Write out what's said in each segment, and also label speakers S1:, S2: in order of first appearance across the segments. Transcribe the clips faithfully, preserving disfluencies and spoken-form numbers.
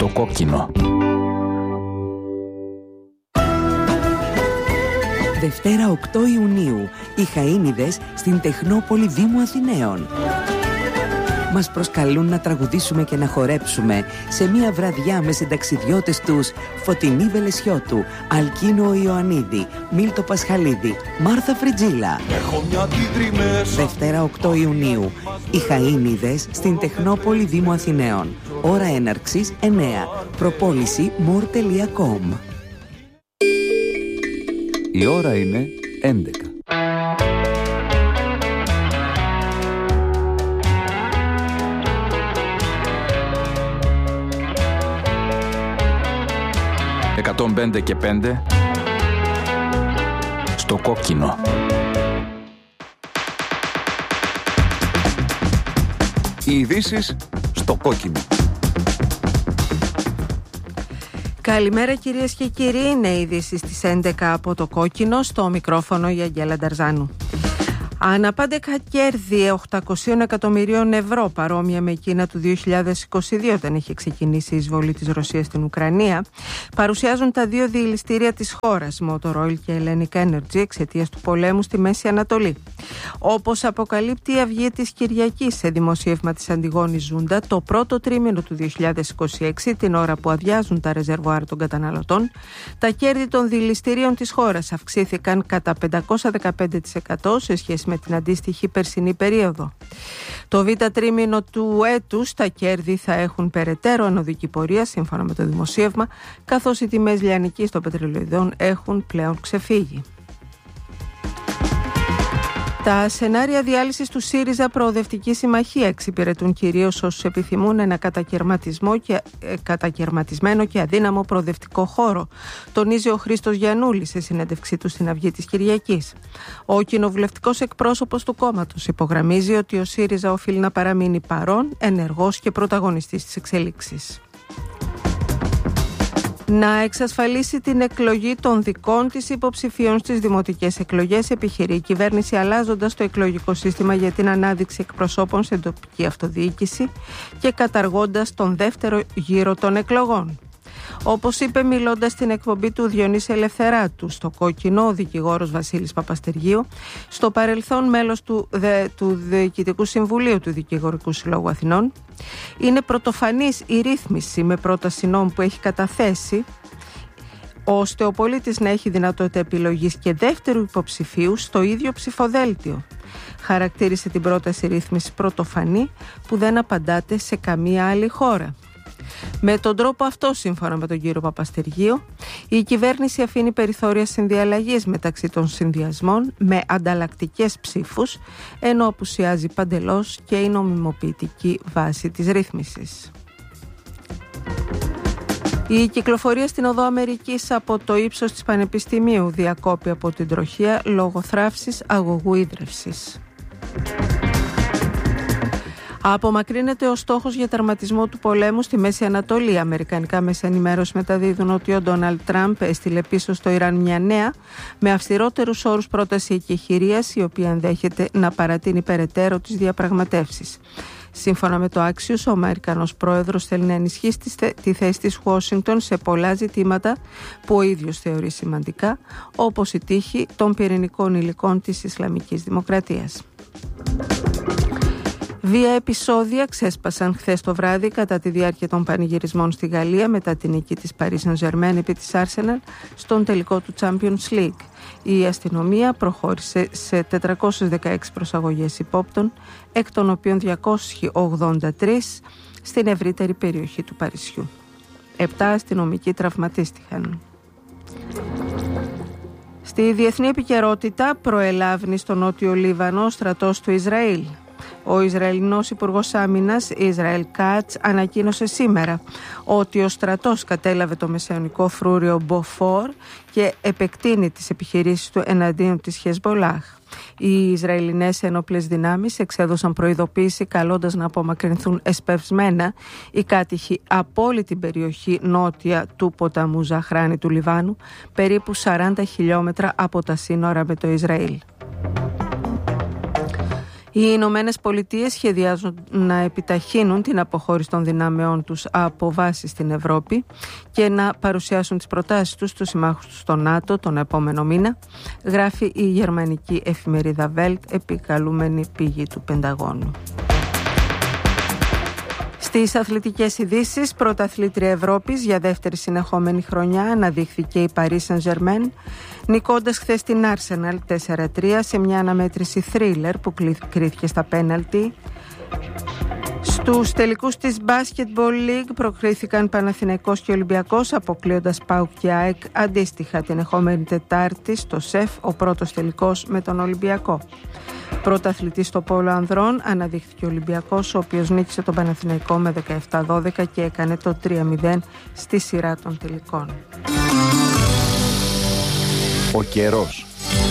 S1: στο κόκκινο.
S2: Δευτέρα οκτώ Ιουνίου, οι Χαΐνιδες στην Τεχνόπολη Δήμου Αθηναίων. Μας προσκαλούν να τραγουδήσουμε και να χορέψουμε σε μια βραδιά με συνταξιδιώτες τους Φωτεινή Βελεσιώτου, Αλκίνο Ιωαννίδη, Μίλτο Πασχαλίδη, Μάρθα Φριτζίλα. Δευτέρα οκτώ Ιουνίου, οι Χαΐνιδες στην Τεχνόπολη Δήμου Αθηναίων. Ώρα έναρξης εννέα. Προπόληση μορ τελεία κομ.
S1: Η ώρα είναι έντεκα. εκατόν πέντε και πέντε στο κόκκινο. Οι ειδήσεις στο κόκκινο.
S3: Καλημέρα κυρίες και κύριοι, είναι οι ειδήσεις στις έντεκα από το κόκκινο, στο μικρόφωνο η Αγγέλα Νταρζάνου. Αναπάντεχα κέρδη οκτακόσια εκατομμυρίων ευρώ, παρόμοια με εκείνα του δύο χιλιάδες είκοσι δύο, όταν είχε ξεκινήσει η εισβολή της Ρωσίας στην Ουκρανία, παρουσιάζουν τα δύο διελιστήρια της χώρας, Motor Oil και Hellenic Energy, εξαιτίας του πολέμου στη Μέση Ανατολή. Όπως αποκαλύπτει η Αυγή της Κυριακής σε δημοσίευμα της Αντιγόνης Ζούντα, το πρώτο τρίμηνο του δύο χιλιάδες είκοσι έξι, την ώρα που αδειάζουν τα ρεζερβουάρ των καταναλωτών, τα κέρδη των διελιστηρίων της χώρας αυξήθηκαν κατά πεντακόσια δεκαπέντε τοις εκατό σε σχέση με την αντίστοιχη περσινή περίοδο. Το β' τρίμηνο του έτους τα κέρδη θα έχουν περαιτέρω ανωδική πορεία, σύμφωνα με το δημοσίευμα, καθώς οι τιμές λιανικής των πετρελαιοειδών έχουν πλέον ξεφύγει. Τα σενάρια διάλυσης του ΣΥΡΙΖΑ Προοδευτική Συμμαχία εξυπηρετούν κυρίως όσους επιθυμούν ένα κατακαιρματισμό και, ε, κατακαιρματισμένο και αδύναμο προοδευτικό χώρο, τονίζει ο Χρήστος Γιαννούλης σε συνέντευξή του στην Αυγή της Κυριακής. Ο κοινοβουλευτικός εκπρόσωπος του κόμματος υπογραμμίζει ότι ο ΣΥΡΙΖΑ οφείλει να παραμείνει παρόν, ενεργός και πρωταγωνιστής της εξέλιξης. Να εξασφαλίσει την εκλογή των δικών της υποψηφίων στις δημοτικές εκλογές, επιχειρεί η κυβέρνηση, αλλάζοντας το εκλογικό σύστημα για την ανάδειξη εκπροσώπων σε τοπική αυτοδιοίκηση και καταργώντας τον δεύτερο γύρο των εκλογών. Όπως είπε μιλώντας στην εκπομπή του Διονύση Ελευθεράτου στο κόκκινο, ο δικηγόρος Βασίλης Παπαστεργίου, στο παρελθόν μέλος του, δε, του Διοικητικού Συμβουλίου του Δικηγορικού Συλλόγου Αθηνών, είναι πρωτοφανής η ρύθμιση με πρόταση νόμου που έχει καταθέσει, ώστε ο πολίτης να έχει δυνατότητα επιλογής και δεύτερου υποψηφίου στο ίδιο ψηφοδέλτιο. Χαρακτήρισε την πρόταση ρύθμιση πρωτοφανή που δεν απαντάται σε καμία άλλη χώρα. Με τον τρόπο αυτό, σύμφωνα με τον κύριο Παπαστεργίου, η κυβέρνηση αφήνει περιθώρια συνδιαλλαγής μεταξύ των συνδυασμών με ανταλλακτικές ψήφους, ενώ απουσιάζει παντελώς και η νομιμοποιητική βάση της ρύθμισης. Η κυκλοφορία στην Οδό Αμερικής από το ύψος της Πανεπιστημίου διακόπη από την τροχία λόγω θράψης αγωγού ίδρευσης. Απομακρύνεται ο στόχος για τερματισμό του πολέμου στη Μέση Ανατολή. Αμερικανικά μέσα ενημέρωση μεταδίδουν ότι ο Ντόναλντ Τραμπ έστειλε πίσω στο Ιράν μια νέα, με αυστηρότερους όρους πρόταση εκεχηρίας, η οποία ενδέχεται να παρατείνει περαιτέρω τις διαπραγματεύσεις. Σύμφωνα με το Axios, ο Αμερικανός πρόεδρος θέλει να ενισχύσει τη θέση της Ουάσιγκτον σε πολλά ζητήματα που ο ίδιος θεωρεί σημαντικά, όπως η τύχη των πυρηνικών υλικών της Ισλαμικής Δημοκρατίας. Βία επεισόδια ξέσπασαν χθες το βράδυ κατά τη διάρκεια των πανηγυρισμών στη Γαλλία μετά την νίκη της Paris Saint-Germain επί της Arsenal στον τελικό του Champions League. Η αστυνομία προχώρησε σε τετρακόσιες δεκαέξι προσαγωγές υπόπτων, εκ των οποίων διακόσιες ογδόντα τρεις στην ευρύτερη περιοχή του Παρισιού. Επτά αστυνομικοί τραυματίστηκαν. Στη διεθνή επικαιρότητα, προελάβνει στο Νότιο Λίβανο ο στρατός του Ισραήλ. Ο Ισραηλινός Υπουργός Άμυνας, Ισραήλ Κάτς, ανακοίνωσε σήμερα ότι ο στρατός κατέλαβε το μεσαιωνικό φρούριο Μποφόρ και επεκτείνει τις επιχειρήσεις του εναντίον της Χεσμολάχ. Οι Ισραηλινές ενόπλες δυνάμεις εξέδωσαν προειδοποίηση καλώντας να απομακρυνθούν εσπευσμένα οι κάτοικοι από όλη την περιοχή νότια του ποταμού Ζαχράνη του Λιβάνου, περίπου σαράντα χιλιόμετρα από τα σύνορα με το Ισραήλ. Οι Ηνωμένες Πολιτείες σχεδιάζουν να επιταχύνουν την αποχώρηση των δυνάμεών τους από βάσεις στην Ευρώπη και να παρουσιάσουν τις προτάσεις τους στους συμμάχους τους στο ΝΑΤΟ τον επόμενο μήνα, γράφει η γερμανική εφημερίδα Welt, επικαλούμενη πηγή του Πενταγώνου. Στις αθλητικές ειδήσεις, πρωταθλήτρια Ευρώπης για δεύτερη συνεχόμενη χρονιά αναδείχθηκε η Paris Saint-Germain, νικώντας χθες την Arsenal τέσσερα τρία σε μια αναμέτρηση θρίλερ που κρίθηκε στα πέναλτι. Στους τελικούς της Basketball League προκρίθηκαν Παναθηναϊκός και Ολυμπιακός, αποκλείοντας ΠΑΟΚ και ΑΕΚ αντίστοιχα την ερχόμενη Τετάρτη στο ΣΕΦ, ο πρώτος τελικός με τον Ολυμπιακό. Πρωταθλητής στο πόλο ανδρών αναδείχθηκε ο Ολυμπιακός, ο οποίος νίκησε τον Παναθηναϊκό με δεκαεπτά δώδεκα και έκανε το τρία μηδέν στη σειρά των τελικών.
S1: Ο καιρός.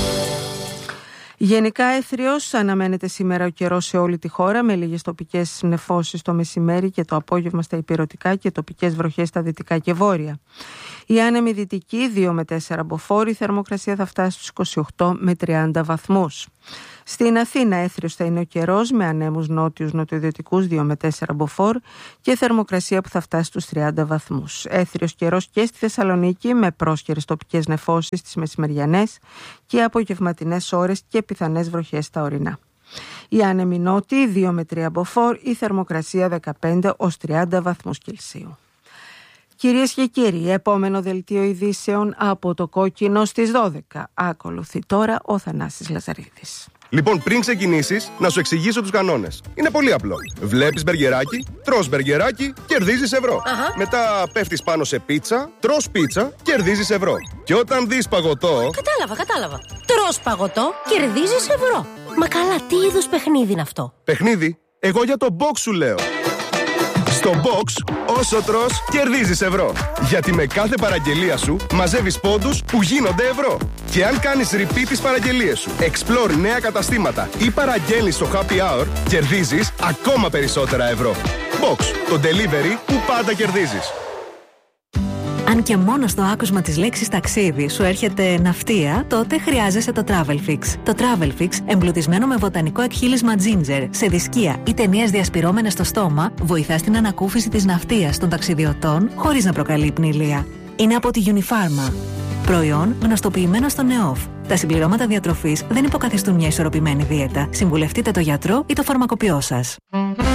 S3: Γενικά έθριος αναμένεται σήμερα ο καιρός σε όλη τη χώρα, με λίγες τοπικές νεφώσεις το μεσημέρι και το απόγευμα στα ηπειρωτικά και τοπικές βροχές στα δυτικά και βόρεια. Η άνεμη δυτική δύο με τέσσερα μποφόρ, η θερμοκρασία θα φτάσει στους είκοσι οκτώ με τριάντα βαθμούς. Στην Αθήνα έθριος θα είναι ο καιρός με ανέμους νότιους νοτιοδυτικούς δύο με τέσσερα μποφόρ και θερμοκρασία που θα φτάσει στους τριάντα βαθμούς. Έθριος καιρός και στη Θεσσαλονίκη με πρόσχερες τοπικές νεφώσεις στις μεσημεριανές και απογευματινές ώρες και πιθανές βροχές στα ορεινά. Η άνεμη νότιοι δύο με τρία μποφόρ, η θερμοκρασία δεκαπέντε ως τριάντα βαθμούς Κελσίου. Κυρίες και κύριοι, επόμενο δελτίο ειδήσεων από το Κόκκινο στις δώδεκα. Ακολουθεί τώρα ο Θανάσης Λαζαρίδης.
S4: Λοιπόν, πριν ξεκινήσεις, να σου εξηγήσω τους κανόνες. Είναι πολύ απλό. Βλέπεις μπεργκεράκι, τρως μπεργκεράκι, κερδίζεις ευρώ.
S5: Αχα.
S4: Μετά πέφτεις πάνω σε πίτσα, τρως πίτσα, κερδίζεις ευρώ. Και όταν δεις παγωτό.
S5: Κατάλαβα, κατάλαβα. Τρως παγωτό, κερδίζεις ευρώ. Μα καλά, τι είδους παιχνίδι είναι αυτό?
S4: Παιχνίδι? Εγώ για το box σου λέω. Στο box, όσο τρως, κερδίζεις ευρώ. Γιατί με κάθε παραγγελία σου μαζεύεις πόντους που γίνονται ευρώ. Και αν κάνεις repeat τις παραγγελίες σου, explore νέα καταστήματα ή παραγγέλνεις στο happy hour, κερδίζεις ακόμα περισσότερα ευρώ. Box, το delivery που πάντα κερδίζεις.
S6: Αν και μόνο στο άκουσμα της λέξης ταξίδι σου έρχεται ναυτία, τότε χρειάζεσαι το Travelfix. Το Travelfix, εμπλουτισμένο με βοτανικό εκχύλισμα ginger, σε δισκία ή ταινίες διασπυρώμενες στο στόμα, βοηθά στην ανακούφιση της ναυτίας των ταξιδιωτών χωρίς να προκαλεί πνηλεία. Είναι από τη Unifarma. Προϊόν γνωστοποιημένο στο ΝΕΟΦ. Τα συμπληρώματα διατροφής δεν υποκαθιστούν μια ισορροπημένη δίαιτα. Συμβουλευτείτε το γιατρό ή το φαρμακοποιό σας.